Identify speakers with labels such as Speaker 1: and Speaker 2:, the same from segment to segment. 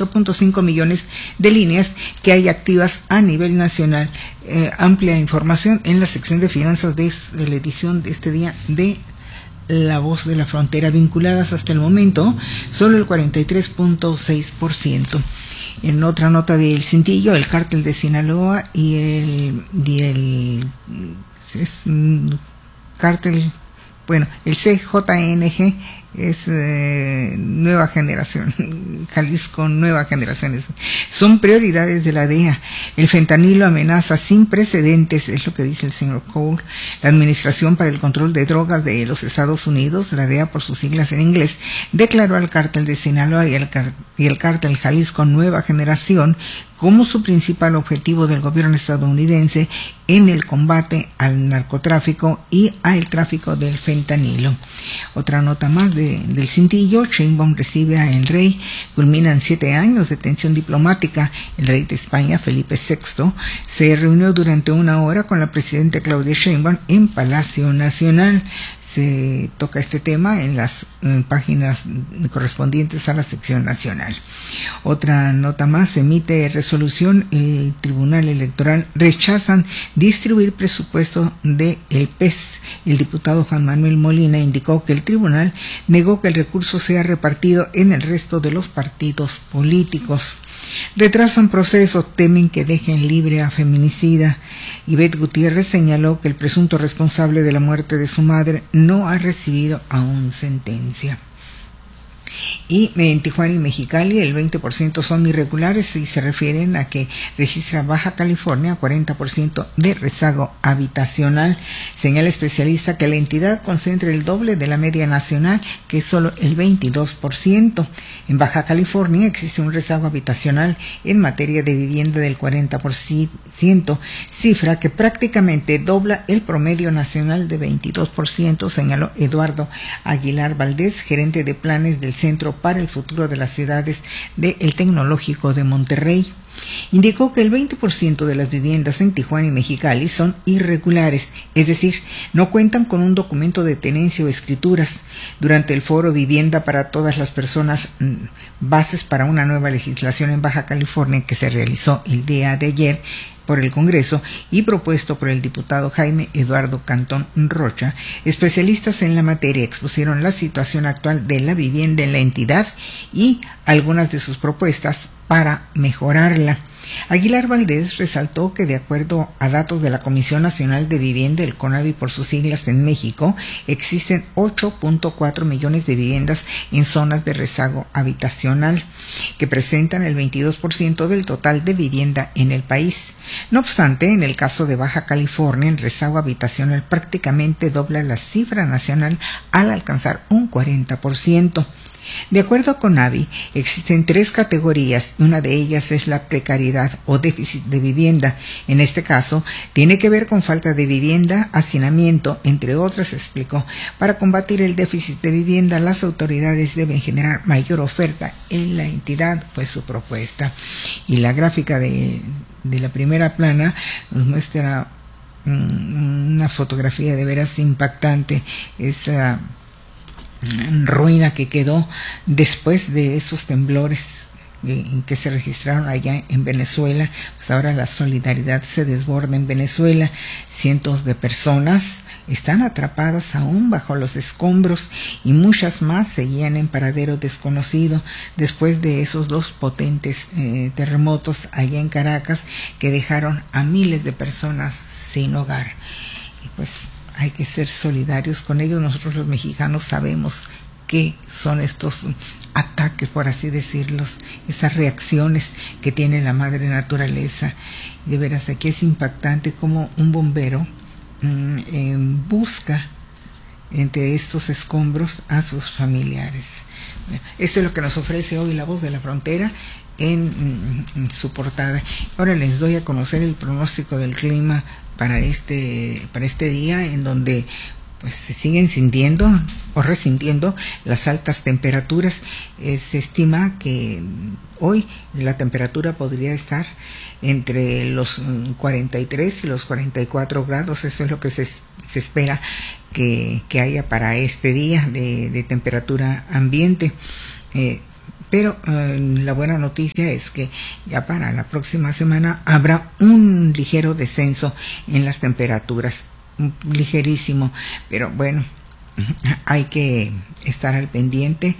Speaker 1: 4.5 millones de líneas que hay activas a nivel nacional. Amplia información en la sección de finanzas de la edición de este día de La Voz de la Frontera. Vinculadas hasta el momento solo el 43.6%. En otra nota del cintillo, el cártel de Sinaloa y el cártel, bueno, el CJNG es Nueva Generación, Jalisco Nueva Generación, son prioridades de la DEA. El fentanilo amenaza sin precedentes, es lo que dice el señor Cole. La Administración para el Control de Drogas de los Estados Unidos, la DEA por sus siglas en inglés, declaró al cártel de Sinaloa y el cártel Jalisco Nueva Generación como su principal objetivo del gobierno estadounidense en el combate al narcotráfico y al tráfico del fentanilo. Otra nota más del cintillo, Sheinbaum recibe a El Rey, culminan 7 años de tensión diplomática. El rey de España, Felipe VI, se reunió durante 1 hora con la presidenta Claudia Sheinbaum en Palacio Nacional. Se toca este tema en las páginas correspondientes a la sección nacional. Otra nota más, emite resolución, el Tribunal Electoral rechazan distribuir presupuesto del PES. El diputado Juan Manuel Molina indicó que el tribunal negó que el recurso sea repartido en el resto de los partidos políticos. Retrasan proceso, temen que dejen libre a feminicida. Ivette Gutiérrez señaló que el presunto responsable de la muerte de su madre no ha recibido aún sentencia. Y en Tijuana y Mexicali el 20% son irregulares y se refieren a que registra Baja California 40% de rezago habitacional. Señala especialista que la entidad concentra el doble de la media nacional, que es solo el 22%. En Baja California existe un rezago habitacional en materia de vivienda del 40%, cifra que prácticamente dobla el promedio nacional de 22%, señaló Eduardo Aguilar Valdés, gerente de planes del Centro para el Futuro de las Ciudades del Tecnológico de Monterrey. Indicó que el 20% de las viviendas en Tijuana y Mexicali son irregulares, es decir, no cuentan con un documento de tenencia o escrituras. Durante el foro Vivienda para todas las personas, bases para una nueva legislación en Baja California, que se realizó el día de ayer por el Congreso y propuesto por el diputado Jaime Eduardo Cantón Rocha, especialistas en la materia expusieron la situación actual de la vivienda en la entidad y algunas de sus propuestas para mejorarla. Aguilar Valdés resaltó que de acuerdo a datos de la Comisión Nacional de Vivienda, el CONAVI por sus siglas en México, existen 8.4 millones de viviendas en zonas de rezago habitacional, que presentan el 22% del total de vivienda en el país. No obstante, en el caso de Baja California, el rezago habitacional prácticamente dobla la cifra nacional al alcanzar un 40%. De acuerdo con CONAVI, existen 3 categorías y una de ellas es la precariedad o déficit de vivienda. En este caso, tiene que ver con falta de vivienda, hacinamiento, entre otras, explicó. Para combatir el déficit de vivienda, las autoridades deben generar mayor oferta en la entidad, fue su propuesta. Y la gráfica de la primera plana nos muestra una fotografía de veras impactante, esa ruina que quedó después de esos temblores que se registraron allá en Venezuela. Pues ahora la solidaridad se desborda en Venezuela. Cientos de personas están atrapadas aún bajo los escombros y muchas más seguían en paradero desconocido después de esos 2 potentes terremotos allá en Caracas que dejaron a miles de personas sin hogar. Y pues hay que ser solidarios con ellos. Nosotros los mexicanos sabemos qué son estos ataques, por así decirlos, esas reacciones que tiene la madre naturaleza. De veras, aquí es impactante cómo un bombero busca entre estos escombros a sus familiares. Esto es lo que nos ofrece hoy La Voz de la Frontera en su portada. Ahora les doy a conocer el pronóstico del clima para este día, en donde pues se siguen sintiendo o resintiendo las altas temperaturas. Se estima que hoy la temperatura podría estar entre los 43 y los 44 grados. Eso es lo que se espera que haya para este día de temperatura ambiente. pero la buena noticia es que ya para la próxima semana habrá un ligero descenso en las temperaturas, ligerísimo, pero bueno, hay que estar al pendiente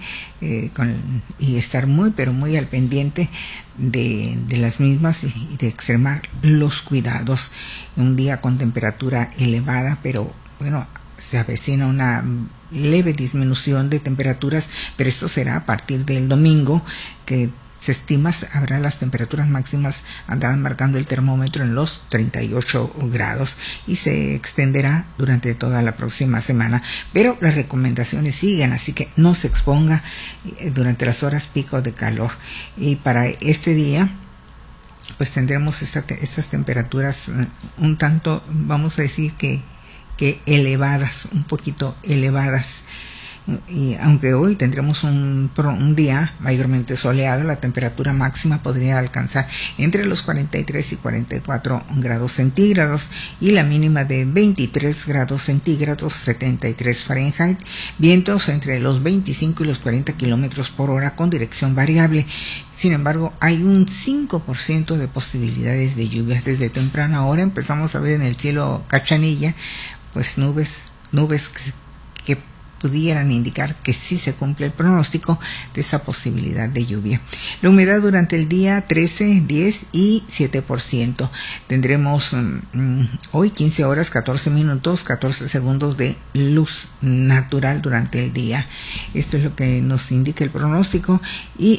Speaker 1: y estar pero muy al pendiente de las mismas y de extremar los cuidados. Un día con temperatura elevada, pero bueno, se avecina una leve disminución de temperaturas, pero esto será a partir del domingo, que se estima habrá las temperaturas máximas andarán marcando el termómetro en los 38 grados y se extenderá durante toda la próxima semana, pero las recomendaciones siguen, así que no se exponga durante las horas pico de calor. Y para este día pues tendremos estas temperaturas un tanto, vamos a decir que elevadas, un poquito elevadas. Y aunque hoy tendremos un día mayormente soleado, la temperatura máxima podría alcanzar entre los 43 y 44 grados centígrados y la mínima de 23 grados centígrados, 73 Fahrenheit, vientos entre los 25 y los 40 kilómetros por hora con dirección variable. Sin embargo, hay un 5% de posibilidades de lluvias. Desde temprana hora empezamos a ver en el cielo Cachanilla, pues nubes que pudieran indicar que sí se cumple el pronóstico de esa posibilidad de lluvia. La humedad durante el día 13, 10 y 7%. Tendremos hoy 15 horas, 14 minutos, 14 segundos de luz natural durante el día. Esto es lo que nos indica el pronóstico y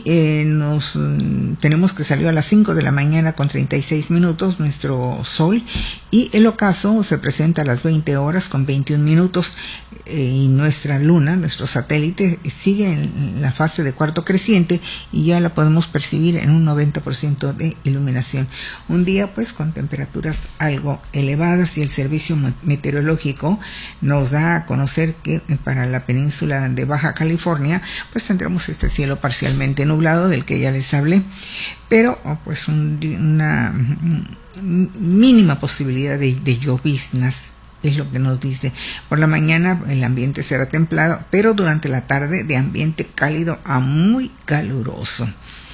Speaker 1: tenemos que salir a las 5 de la mañana con 36 minutos nuestro sol y el ocaso se presenta a las 20 horas con 21 minutos y nuestra luna, nuestro satélite, sigue en la fase de cuarto creciente y ya la podemos percibir en un 90% de iluminación. Un día pues con temperaturas algo elevadas y el servicio meteorológico nos da a conocer que para la península de Baja California pues tendremos este cielo parcialmente nublado del que ya les hablé, pero pues una mínima posibilidad de lloviznas. Es lo que nos dice. Por la mañana el ambiente será templado, pero durante la tarde de ambiente cálido a muy caluroso.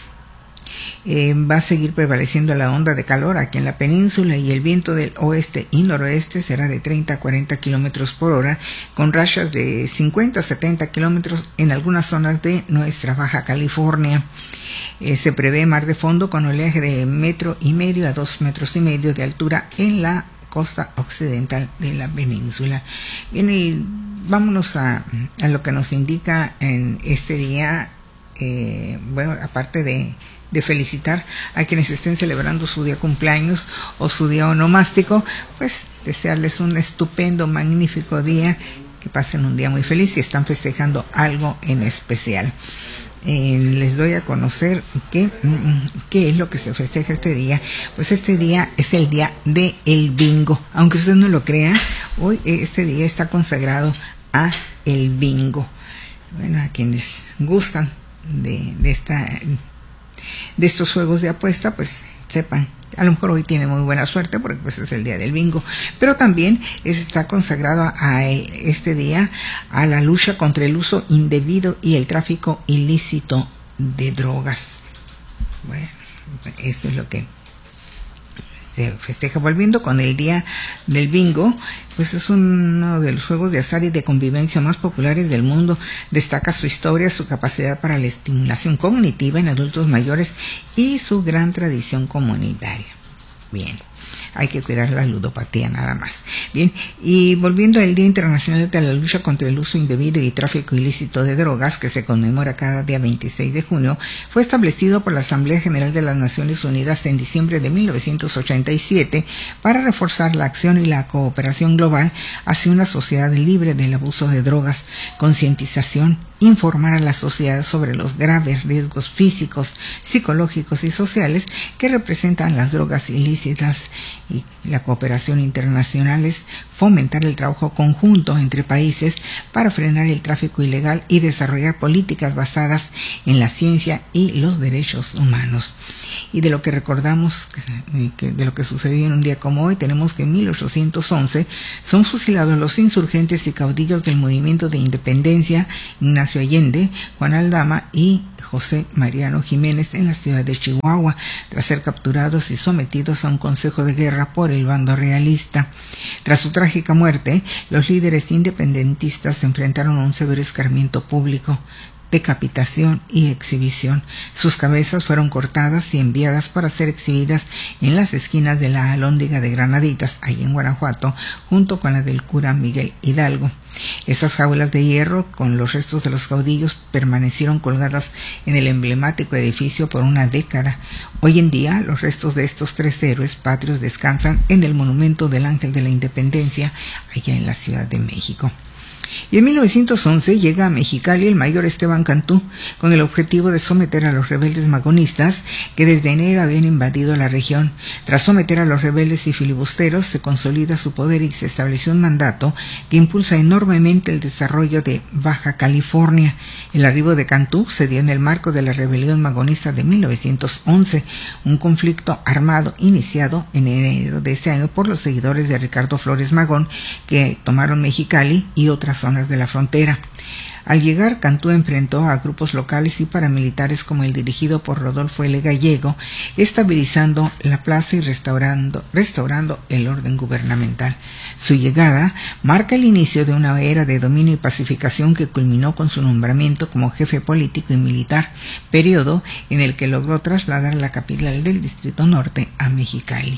Speaker 1: Va a seguir prevaleciendo la onda de calor aquí en la península y el viento del oeste y noroeste será de 30 a 40 kilómetros por hora, con rachas de 50 a 70 kilómetros en algunas zonas de nuestra Baja California. Se prevé mar de fondo con oleaje de 1,5 metros a 2,5 metros de altura en la costa occidental de la península. Bien, y vámonos a lo que nos indica en este día. Bueno, aparte de felicitar a quienes estén celebrando su día cumpleaños o su día onomástico, pues desearles un estupendo, magnífico día, que pasen un día muy feliz y están festejando algo en especial. Les doy a conocer qué es lo que se festeja este día. Pues este día es el día del bingo. Aunque usted no lo crea, hoy este día está consagrado a el bingo. Bueno, a quienes gustan de estos juegos de apuesta, pues sepan, a lo mejor hoy tiene muy buena suerte porque pues es el día del bingo, pero también está consagrado a este día a la lucha contra el uso indebido y el tráfico ilícito de drogas. Bueno, esto es lo que se festeja. Volviendo con el día del bingo, pues es uno de los juegos de azar y de convivencia más populares del mundo. Destaca su historia, su capacidad para la estimulación cognitiva en adultos mayores y su gran tradición comunitaria. Bien, hay que cuidar la ludopatía nada más. Bien, y volviendo al Día Internacional de la Lucha contra el Uso Indebido y Tráfico Ilícito de Drogas, que se conmemora cada día 26 de junio, fue establecido por la Asamblea General de las Naciones Unidas en diciembre de 1987 para reforzar la acción y la cooperación global hacia una sociedad libre del abuso de drogas, concientización, informar a la sociedad sobre los graves riesgos físicos, psicológicos y sociales que representan las drogas ilícitas y la cooperación internacional es fomentar el trabajo conjunto entre países para frenar el tráfico ilegal y desarrollar políticas basadas en la ciencia y los derechos humanos. Y de lo que recordamos, de lo que sucedió en un día como hoy, tenemos que en 1811 son fusilados los insurgentes y caudillos del movimiento de independencia Ignacio Allende, Juan Aldama y José Mariano Jiménez en la ciudad de Chihuahua, tras ser capturados y sometidos a un consejo de guerra por el bando realista. Tras su trágica muerte, los líderes independentistas se enfrentaron a un severo escarmiento público, decapitación y exhibición. Sus cabezas fueron cortadas y enviadas para ser exhibidas en las esquinas de la Alhóndiga de Granaditas, ahí en Guanajuato, junto con la del cura Miguel Hidalgo. Esas jaulas de hierro con los restos de los caudillos permanecieron colgadas en el emblemático edificio por una década. Hoy en día, los restos de estos 3 héroes patrios descansan en el monumento del Ángel de la Independencia, allá en la Ciudad de México. Y en 1911 llega a Mexicali el mayor Esteban Cantú, con el objetivo de someter a los rebeldes magonistas que desde enero habían invadido la región. Tras someter a los rebeldes y filibusteros, se consolida su poder y se estableció un mandato que impulsa enormemente el desarrollo de Baja California. El arribo de Cantú se dio en el marco de la rebelión magonista de 1911, un conflicto armado iniciado en enero de ese año por los seguidores de Ricardo Flores Magón, que tomaron Mexicali y otras zonas de la frontera. Al llegar, Cantú enfrentó a grupos locales y paramilitares como el dirigido por Rodolfo L. Gallego, estabilizando la plaza y restaurando el orden gubernamental. Su llegada marca el inicio de una era de dominio y pacificación que culminó con su nombramiento como jefe político y militar, periodo en el que logró trasladar la capital del Distrito Norte a Mexicali.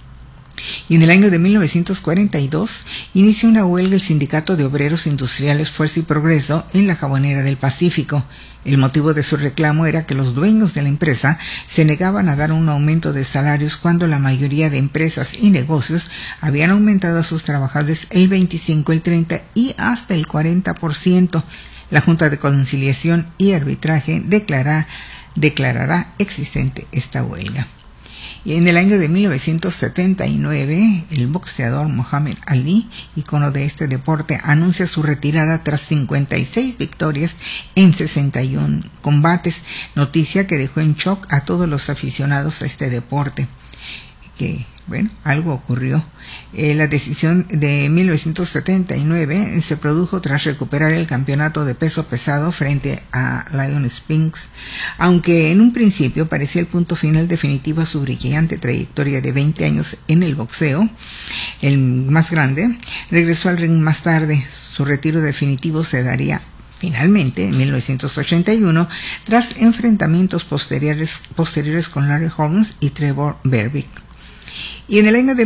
Speaker 1: Y en el año de 1942 inicia una huelga el Sindicato de Obreros Industriales Fuerza y Progreso en la Jabonera del Pacífico. El motivo de su reclamo era que los dueños de la empresa se negaban a dar un aumento de salarios cuando la mayoría de empresas y negocios habían aumentado a sus trabajadores el 25, el 30 y hasta el 40%. La Junta de Conciliación y Arbitraje declarará existente esta huelga. Y en el año de 1979, el boxeador Muhammad Ali, icono de este deporte, anuncia su retirada tras 56 victorias en 61 combates, noticia que dejó en shock a todos los aficionados a este deporte. Algo ocurrió. La decisión de 1979 se produjo tras recuperar el campeonato de peso pesado frente a Lion Spinks. Aunque en un principio parecía el punto final definitivo a su brillante trayectoria de 20 años en el boxeo, el más grande, regresó al ring más tarde. Su retiro definitivo se daría finalmente en 1981 tras enfrentamientos posteriores con Larry Holmes y Trevor Berbick. Y en el año de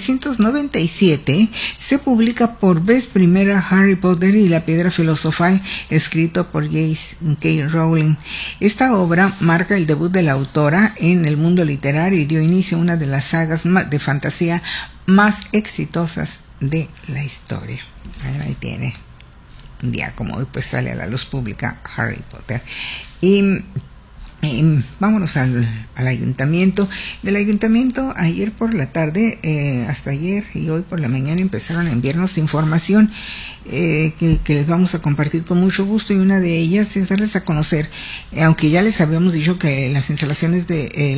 Speaker 1: 1997 se publica por vez primera Harry Potter y la Piedra Filosofal, escrito por J.K. Rowling. Esta obra marca el debut de la autora en el mundo literario y dio inicio a una de las sagas de fantasía más exitosas de la historia. Ahí tiene. Un día como hoy pues sale a la luz pública Harry Potter. Y vámonos al ayuntamiento. Del ayuntamiento, ayer por la tarde, hasta ayer y hoy por la mañana empezaron a enviarnos información que les vamos a compartir con mucho gusto, y una de ellas es darles a conocer, aunque ya les habíamos dicho que las instalaciones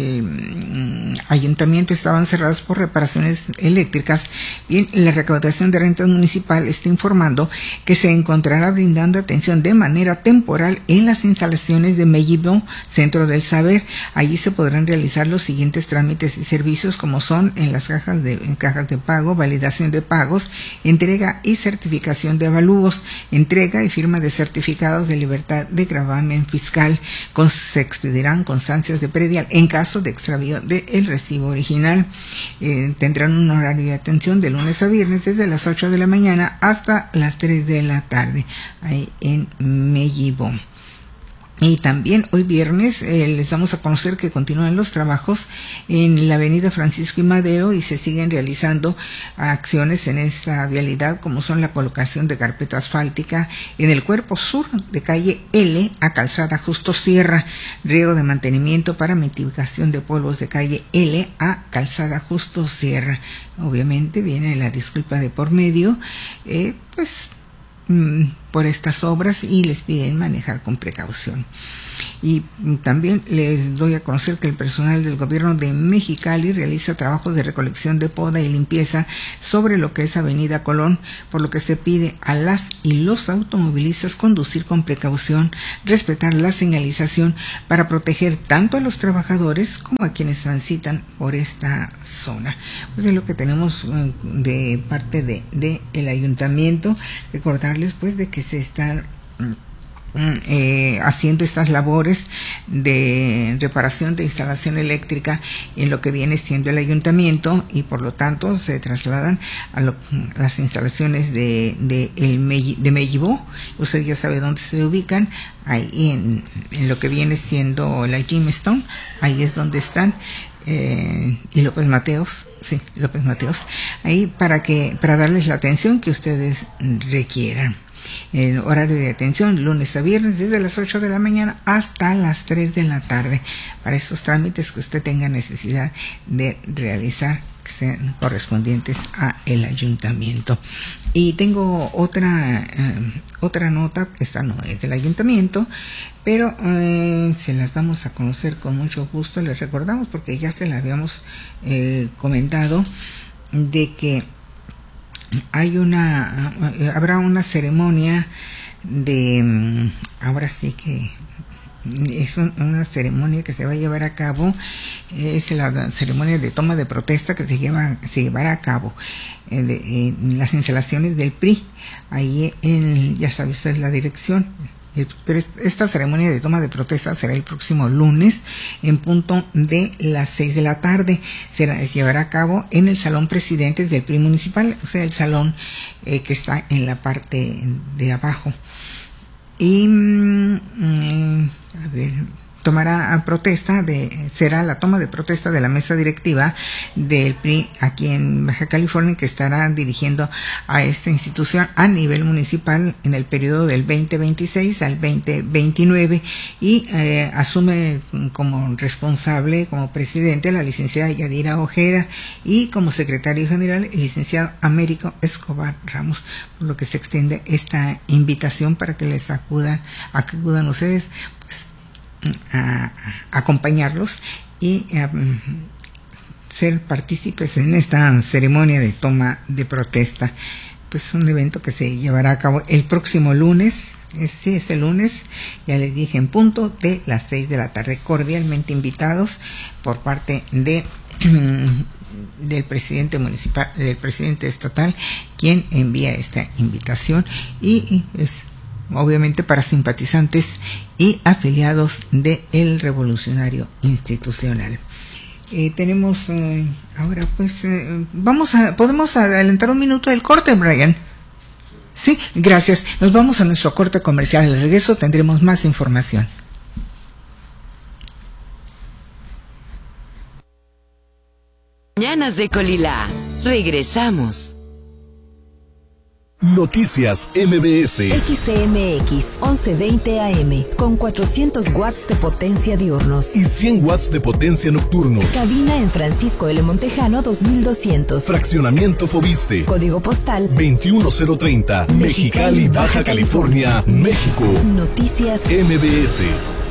Speaker 1: del ayuntamiento estaban cerradas por reparaciones eléctricas. Bien, la recaudación de rentas municipal está informando que se encontrará brindando atención de manera temporal en las instalaciones de Mellibón, Centro del Saber. Allí se podrán realizar los siguientes trámites y servicios, como son en las cajas de pago, validación de pagos, entrega y certificación de avalúos, entrega y firma de certificados de libertad de gravamen fiscal. Se expedirán constancias de predial en caso de extravío del recibo original. Tendrán un horario de atención de lunes a viernes desde las 8 de la mañana hasta las 3 de la tarde, ahí en Mellibón. Y también hoy viernes les damos a conocer que continúan los trabajos en la avenida Francisco y Madero y se siguen realizando acciones en esta vialidad, como son la colocación de carpeta asfáltica en el cuerpo sur de calle L a calzada Justo Sierra, riego de mantenimiento para mitigación de polvos de calle L a calzada Justo Sierra. Obviamente viene la disculpa de por medio, pues por estas obras y les piden manejar con precaución. Y también les doy a conocer que el personal del gobierno de Mexicali realiza trabajos de recolección de poda y limpieza sobre lo que es Avenida Colón, por lo que se pide a las y los automovilistas conducir con precaución, respetar la señalización para proteger tanto a los trabajadores como a quienes transitan por esta zona. Pues es lo que tenemos de parte de el ayuntamiento. Recordarles pues de que se están haciendo estas labores de reparación de instalación eléctrica en lo que viene siendo el ayuntamiento, y por lo tanto se trasladan a las instalaciones de Mellibó. Usted ya sabe dónde se ubican, ahí en lo que viene siendo la Jimstone, ahí es donde están. Y López Mateos, ahí para darles la atención que ustedes requieran. El horario de atención lunes a viernes desde las 8 de la mañana hasta las 3 de la tarde para esos trámites que usted tenga necesidad de realizar, que sean correspondientes a el ayuntamiento. Y tengo otra nota, que esta no es del ayuntamiento, pero se las damos a conocer con mucho gusto. Les recordamos porque ya se la habíamos comentado, de que habrá una ceremonia ahora sí que es una ceremonia que se va a llevar a cabo, es la ceremonia de toma de protesta que se llevará a cabo en las instalaciones del PRI, ahí ya sabe usted la dirección. Pero esta ceremonia de toma de protesta será el próximo lunes en punto de las 6 de la tarde. Se llevará a cabo en el Salón Presidentes del PRI Municipal, o sea, el salón que está en la parte de abajo. Y será la toma de protesta de la mesa directiva del PRI aquí en Baja California, que estará dirigiendo a esta institución a nivel municipal en el periodo del 2026 al 2029, y asume como responsable, como presidente, la licenciada Yadira Ojeda, y como secretario general el licenciado Américo Escobar Ramos, por lo que se extiende esta invitación para que les acudan ustedes a acompañarlos y a ser partícipes en esta ceremonia de toma de protesta. Pues un evento que se llevará a cabo el próximo lunes, es el lunes, ya les dije, en punto de las 6 de la tarde. Cordialmente invitados por parte del presidente municipal, del presidente estatal, quien envía esta invitación, y es obviamente para simpatizantes y afiliados de El Revolucionario Institucional. Tenemos ahora pues podemos adelantar un minuto del corte, Brian. Sí, gracias. Nos vamos a nuestro corte comercial. Al regreso tendremos más información.
Speaker 2: Mañanas de Colila. Regresamos.
Speaker 3: Noticias MBS.
Speaker 4: XCMX 1120 AM con 400 watts de potencia diurnos
Speaker 3: y 100 watts de potencia nocturnos.
Speaker 4: Cabina en Francisco L. Montejano 2200.
Speaker 3: Fraccionamiento Fobiste.
Speaker 4: Código postal
Speaker 3: 21030. Mexicali, Baja California, México.
Speaker 4: Noticias
Speaker 3: MBS.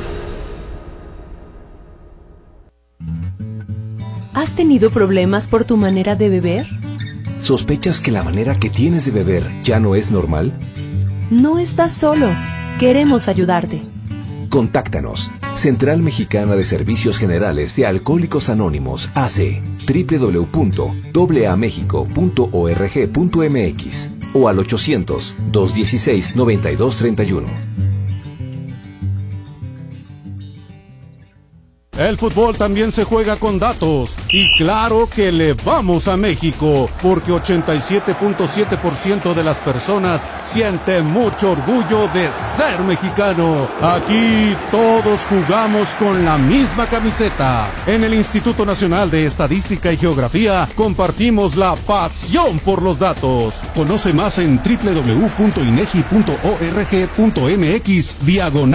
Speaker 5: ¿Has tenido problemas por tu manera de beber?
Speaker 6: ¿Sospechas que la manera que tienes de beber ya no es normal?
Speaker 5: No estás solo. Queremos ayudarte.
Speaker 6: Contáctanos. Central Mexicana de Servicios Generales de Alcohólicos Anónimos, AC. www.aamexico.org.mx o al 800-216-9231.
Speaker 7: El fútbol también se juega con datos, y claro que le vamos a México, porque 87.7% de las personas siente mucho orgullo de ser mexicano. Aquí todos jugamos con la misma camiseta. En el Instituto Nacional de Estadística y Geografía compartimos la pasión por los datos. Conoce más en www.inegi.org.mx/.